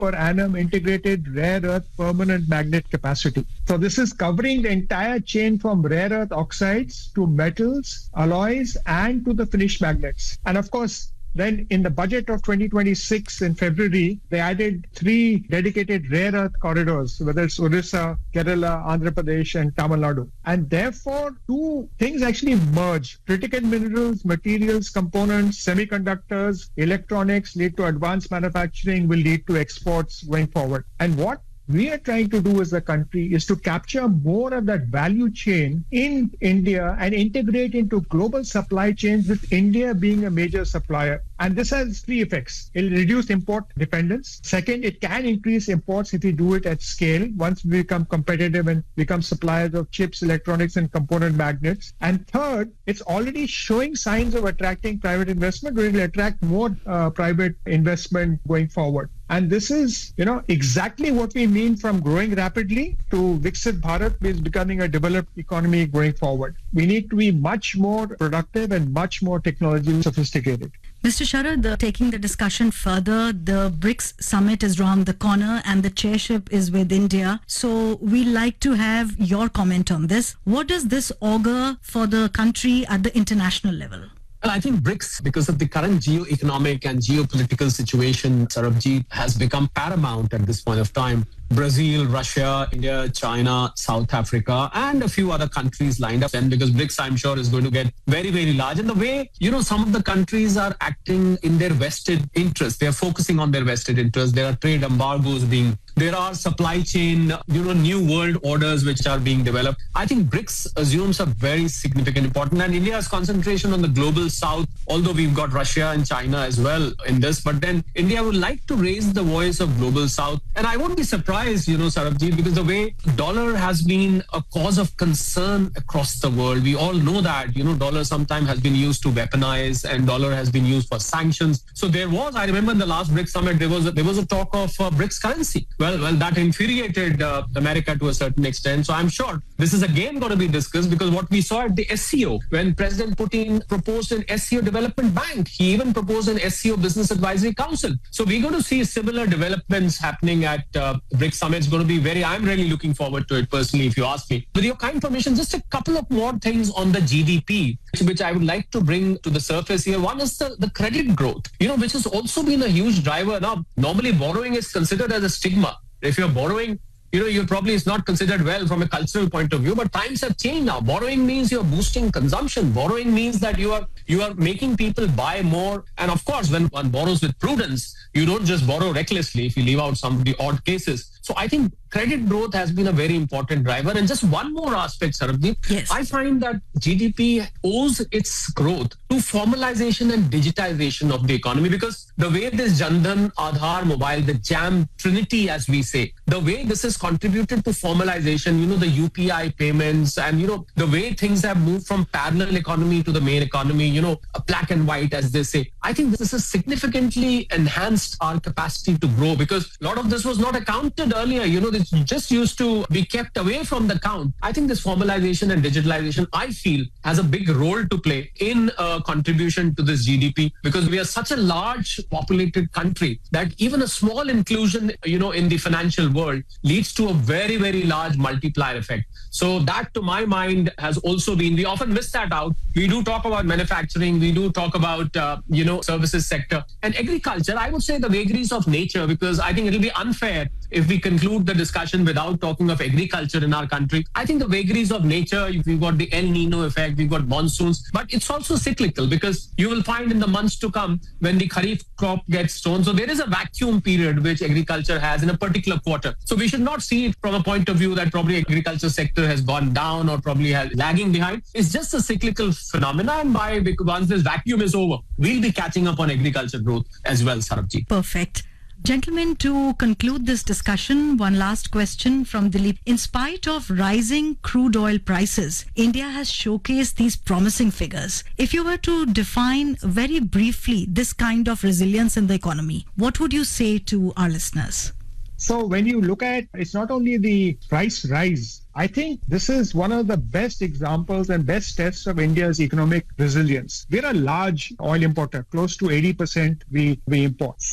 per annum integrated rare earth permanent magnet capacity. So this is covering the entire chain from rare earth oxides to metals, alloys, and to the finished magnets. And of course, then in the budget of 2026 in February, they added 3 dedicated rare earth corridors, whether it's Orissa, Kerala, Andhra Pradesh, and Tamil Nadu. And therefore, 2 things actually merge. Critical minerals, materials, components, semiconductors, electronics lead to advanced manufacturing, will lead to exports going forward. And what we are trying to do as a country is to capture more of that value chain in India and integrate into global supply chains, with India being a major supplier. And this has 3 effects. It will reduce import dependence. Second, it can increase imports if we do it at scale, once we become competitive and become suppliers of chips, electronics, and component magnets. And third, it's already showing signs of attracting private investment. We will attract more private investment going forward. And this is, exactly what we mean from growing rapidly to Viksit Bharat is becoming a developed economy going forward. We need to be much more productive and much more technologically sophisticated. Mr. Sharad, taking the discussion further, the BRICS summit is around the corner and the chairship is with India. So we'd like to have your comment on this. What does this augur for the country at the international level? Well, I think BRICS, because of the current geo-economic and geopolitical situation, Sarabjit, has become paramount at this point of time. Brazil, Russia, India, China, South Africa, and a few other countries lined up. And because BRICS, I'm sure, is going to get very, very large. And the way, some of the countries are acting in their vested interests. They're focusing on their vested interests. There are trade embargoes there are supply chain, new world orders which are being developed. I think BRICS assumes a very significant importance. And India's concentration on the global south, although we've got Russia and China as well in this, but then India would like to raise the voice of global south. And I won't be surprised, Sarabjit, because the way dollar has been a cause of concern across the world. We all know that, dollar sometimes has been used to weaponize and dollar has been used for sanctions. So I remember in the last BRICS summit, there was a talk of BRICS currency. Well, that infuriated America to a certain extent. So I'm sure this is again going to be discussed, because what we saw at the SCO, when President Putin proposed an SCO development bank, he even proposed an SCO business advisory council. So we're going to see similar developments happening at BRICS summit. It's going to be I'm really looking forward to it personally, if you ask me. With your kind permission, just a couple of more things on the GDP, which I would like to bring to the surface here. One is the credit growth, which has also been a huge driver. Now, normally borrowing is considered as a stigma. If you're borrowing, it's not considered well from a cultural point of view, but times have changed now. Borrowing means you're boosting consumption. Borrowing means that you are making people buy more. And of course, when one borrows with prudence, you don't just borrow recklessly if you leave out some of the odd cases. So I think credit growth has been a very important driver. And just one more aspect, Sarabjit. Yes. I find that GDP owes its growth to formalization and digitization of the economy, because the way this Jan Dhan, Aadhaar, Mobile, the JAM Trinity, as we say, the way this has contributed to formalization, the UPI payments and, the way things have moved from parallel economy to the main economy, black and white, as they say. I think this has significantly enhanced our capacity to grow, because a lot of this was not accounted earlier. This just used to be kept away from the count. I think this formalization and digitalization, I feel, has a big role to play in contribution to this GDP, because we are such a large populated country that even a small inclusion, in the financial world leads to a very, very large multiplier effect. So that, to my mind, has also been, we often miss that out. We do talk about manufacturing, we do talk about, services sector and agriculture. I would say the vagaries of nature, because I think it'll be unfair if we conclude the discussion without talking of agriculture in our country. I think the vagaries of nature, we've got the El Nino effect, we've got monsoons, but it's also cyclical, because you will find in the months to come when the Kharif crop gets sown. So there is a vacuum period which agriculture has in a particular quarter. So we should not see it from a point of view that probably agriculture sector has gone down or probably has lagging behind. It's just a cyclical phenomenon. Once this vacuum is over, we'll be catching up on agriculture growth as well, Sarabjit. Perfect. Gentlemen, to conclude this discussion, one last question from Dilip. In spite of rising crude oil prices, India has showcased these promising figures. If you were to define very briefly this kind of resilience in the economy, what would you say to our listeners? So when you look at, it's not only the price rise, I think this is one of the best examples and best tests of India's economic resilience. We're a large oil importer, close to 80% we import. So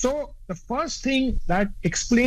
The first thing that explains